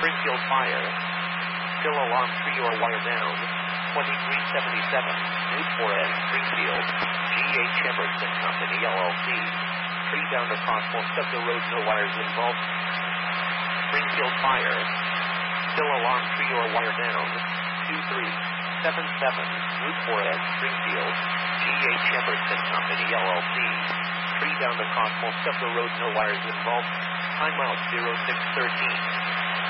Springfield Fire. Still alarm tree or wire down. 2377 Newport N. Springfield. G.H. Emerson Company, LLC. Tree down across most of the road, no wires involved. Springfield Fire. Still alarm tree or wire down. 2377 Newport N. Springfield. G.H. Emerson Company, LLC. Tree down across most of the road, no wires involved. Time out 0613.